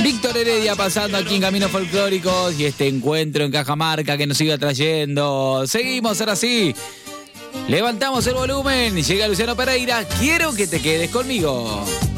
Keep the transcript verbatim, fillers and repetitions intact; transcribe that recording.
Víctor Heredia pasando aquí en Caminos Folclóricos y este encuentro en Cajamarca que nos iba trayendo. Seguimos ahora sí. Levantamos el volumen. Llega Luciano Pereira. Quiero que te quedes conmigo.